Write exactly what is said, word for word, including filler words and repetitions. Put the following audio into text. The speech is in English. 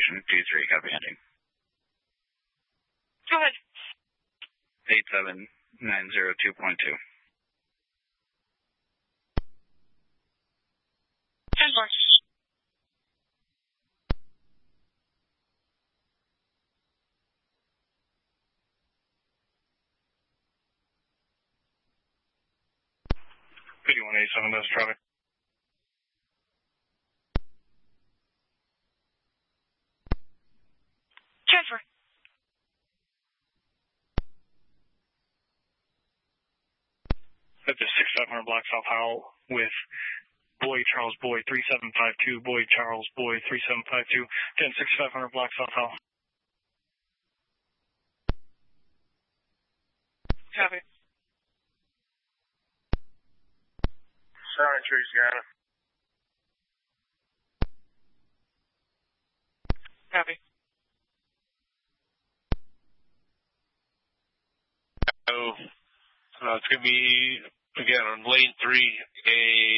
station two three, copy ending. Go ahead. eight seven nine zero two point two. ten four. fifty-one eighty-seven, that's traffic. Transfer. That's a six five hundred block South Howell with Boy Charles Boy three seven five two, Boy Charles Boy three seven five two, ten six five hundred block South Howell. Copy. Sorry, Tracy, got it. Copy. So, uh, it's going to be, again, on lane three, a